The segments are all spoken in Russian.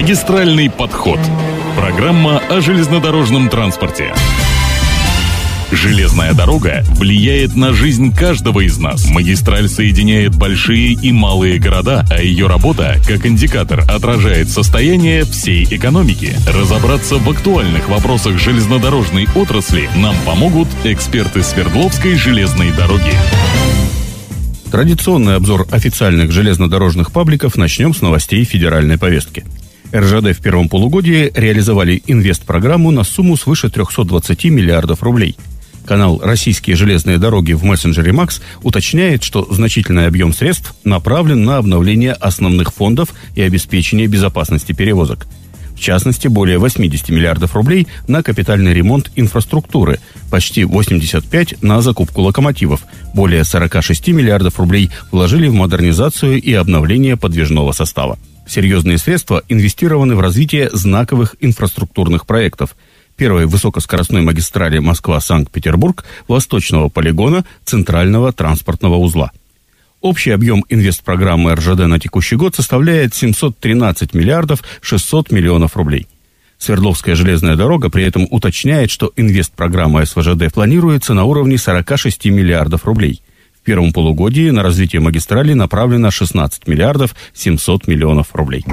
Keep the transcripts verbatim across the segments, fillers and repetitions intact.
Магистральный подход. Программа о железнодорожном транспорте. Железная дорога влияет на жизнь каждого из нас. Магистраль соединяет большие и малые города, а ее работа, как индикатор, отражает состояние всей экономики. Разобраться в актуальных вопросах железнодорожной отрасли нам помогут эксперты Свердловской железной дороги. Традиционный обзор официальных железнодорожных пабликов начнем с новостей федеральной повестки. эр жэ дэ в первом полугодии реализовали инвестпрограмму на сумму свыше триста двадцать миллиардов рублей. Канал «Российские железные дороги» в мессенджере Макс уточняет, что значительный объем средств направлен на обновление основных фондов и обеспечение безопасности перевозок. В частности, более восемьдесят миллиардов рублей на капитальный ремонт инфраструктуры, почти восемьдесят пять на закупку локомотивов, более сорок шесть миллиардов рублей вложили в модернизацию и обновление подвижного состава. Серьезные средства инвестированы в развитие знаковых инфраструктурных проектов. Первой высокоскоростной магистрали Москва-Санкт-Петербург, Восточного полигона, Центрального транспортного узла. Общий объем инвестпрограммы эр жэ дэ на текущий год составляет семьсот тринадцать миллиардов шестьсот миллионов рублей. Свердловская железная дорога при этом уточняет, что инвестпрограмма эс вэ жэ дэ планируется на уровне сорок шесть миллиардов рублей. В первом полугодии на развитие магистрали направлено шестнадцать миллиардов семьсот миллионов рублей.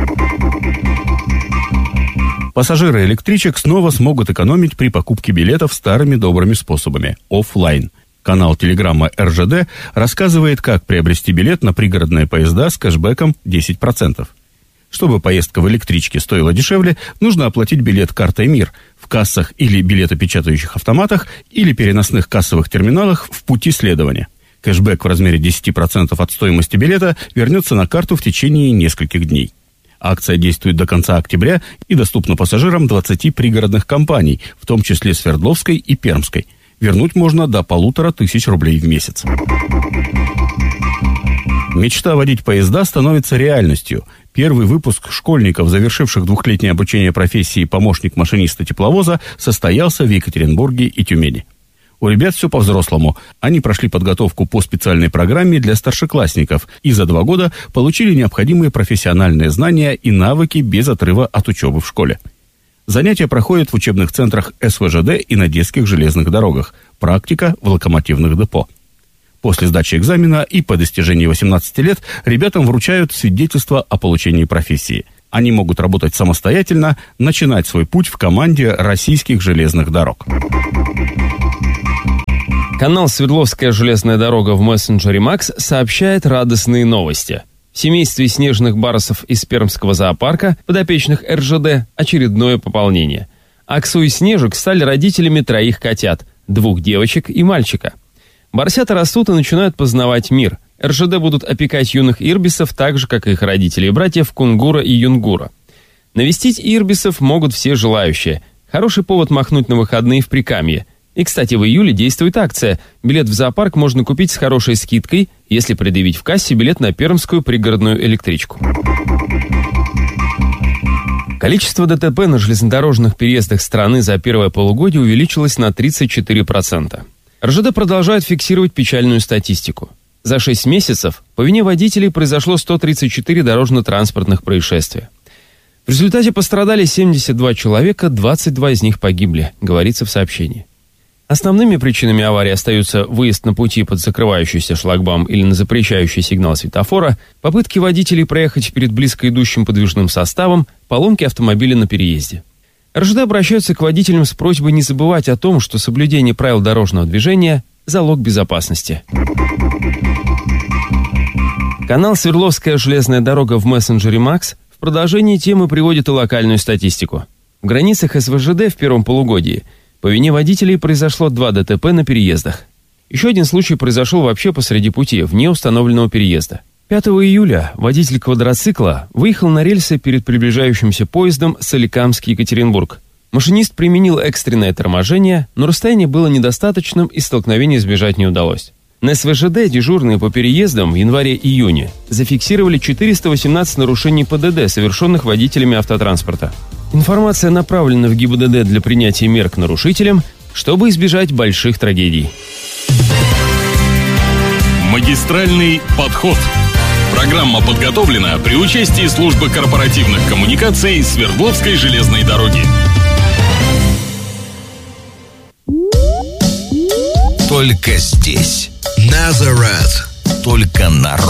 Пассажиры электричек снова смогут экономить при покупке билетов старыми добрыми способами – оффлайн. Канал телеграмма эр жэ дэ рассказывает, как приобрести билет на пригородные поезда с кэшбэком десять процентов. Чтобы поездка в электричке стоила дешевле, нужно оплатить билет картой МИР в кассах или билетопечатающих автоматах или переносных кассовых терминалах в пути следования. Кэшбэк в размере десять процентов от стоимости билета вернется на карту в течение нескольких дней. Акция действует до конца октября и доступна пассажирам двадцати пригородных компаний, в том числе Свердловской и Пермской. Вернуть можно до полутора тысяч рублей в месяц. Мечта водить поезда становится реальностью. Первый выпуск школьников, завершивших двухлетнее обучение профессии помощник машиниста тепловоза, состоялся в Екатеринбурге и Тюмени. У ребят все по-взрослому. Они прошли подготовку по специальной программе для старшеклассников и за два года получили необходимые профессиональные знания и навыки без отрыва от учебы в школе. Занятия проходят в учебных центрах эс вэ жэ дэ и на детских железных дорогах. Практика в локомотивных депо. После сдачи экзамена и по достижении восемнадцати лет ребятам вручают свидетельство о получении профессии. Они могут работать самостоятельно, начинать свой путь в команде российских железных дорог. Канал «Свердловская железная дорога» в мессенджере Макс сообщает радостные новости. В семействе снежных барсов из Пермского зоопарка, подопечных эр жэ дэ, очередное пополнение. Аксу и Снежик стали родителями троих котят, двух девочек и мальчика. Барсята растут и начинают познавать мир. эр жэ дэ будут опекать юных ирбисов так же, как и их родители и братьев Кунгура и Юнгура. Навестить ирбисов могут все желающие. Хороший повод махнуть на выходные в Прикамье. И, кстати, в июле действует акция. Билет в зоопарк можно купить с хорошей скидкой, если предъявить в кассе билет на пермскую пригородную электричку. Количество дэ тэ пэ на железнодорожных переездах страны за первое полугодие увеличилось на тридцать четыре процента. эр жэ дэ продолжает фиксировать печальную статистику. За шесть месяцев по вине водителей произошло сто тридцать четыре дорожно-транспортных происшествия. В результате пострадали семьдесят два человека, двадцать два из них погибли, говорится в сообщении. Основными причинами аварии остаются выезд на пути под закрывающийся шлагбаум или на запрещающий сигнал светофора, попытки водителей проехать перед близко идущим подвижным составом, поломки автомобиля на переезде. эр жэ дэ обращаются к водителям с просьбой не забывать о том, что соблюдение правил дорожного движения – залог безопасности. Канал «Свердловская железная дорога» в мессенджере Макс в продолжении темы приводит и локальную статистику. В границах эс вэ жэ дэ в первом полугодии по вине водителей произошло два дэ тэ пэ на переездах. Еще один случай произошел вообще посреди пути, вне установленного переезда. пятого июля водитель квадроцикла выехал на рельсы перед приближающимся поездом Соликамск-Екатеринбург. Машинист применил экстренное торможение, но расстояние было недостаточным и столкновения избежать не удалось. На эс вэ жэ дэ дежурные по переездам в январе-июне зафиксировали четыреста восемнадцать нарушений пэ дэ дэ, совершенных водителями автотранспорта. Информация направлена в гэ и бэ дэ дэ для принятия мер к нарушителям, чтобы избежать больших трагедий. Магистральный подход. Программа подготовлена при участии службы корпоративных коммуникаций Свердловской железной дороги. Только здесь Назарет. Только народ.